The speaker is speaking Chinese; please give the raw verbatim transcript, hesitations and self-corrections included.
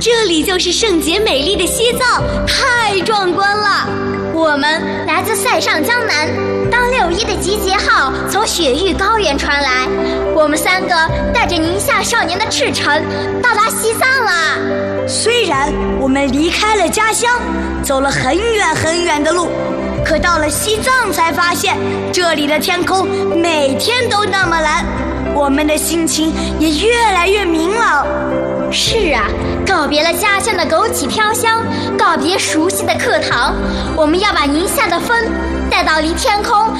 这里就是圣洁美丽的西藏，太壮观了。 我们来自塞上江南，当六一的集结号从雪域高原传来，我们三个带着宁夏少年的赤诚到达西藏啦。 虽然我们离开了家乡，走了很远很远的路，可到了西藏才发现，这里的天空每天都那么蓝，我们的心情也越来越明朗。 是啊，告别了家乡的枸杞飘香，告别熟悉的课堂，我们要把宁夏的风带到离天空